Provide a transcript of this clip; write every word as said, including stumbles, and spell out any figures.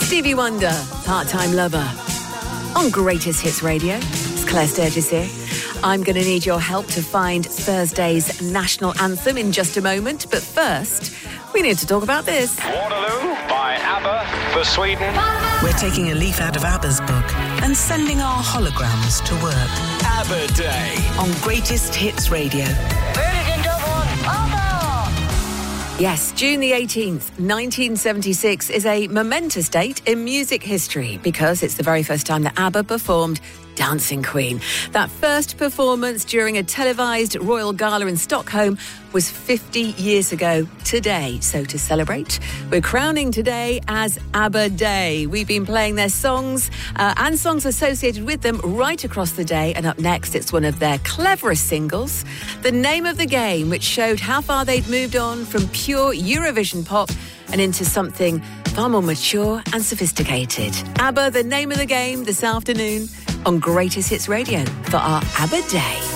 Stevie Wonder, Part-Time Lover. On Greatest Hits Radio, it's Claire Sturgis here. I'm going to need your help to find Thursday's national anthem in just a moment. But first, we need to talk about this. Waterloo by ABBA for Sweden. We're taking a leaf out of ABBA's book and sending our holograms to work. ABBA Day. On Greatest Hits Radio. Yes, June the eighteenth, nineteen seventy-six is a momentous date in music history because it's the very first time that ABBA performed Dancing Queen. That first performance during a televised royal gala in Stockholm was fifty years ago today. So to celebrate, we're crowning today as ABBA Day. We've been playing their songs uh, and songs associated with them right across the day. And up next, it's one of their cleverest singles, The Name of the Game, which showed how far they'd moved on from pure Eurovision pop and into something far more mature and sophisticated. ABBA, The Name of the Game, this afternoon on Greatest Hits Radio for our ABBA Day.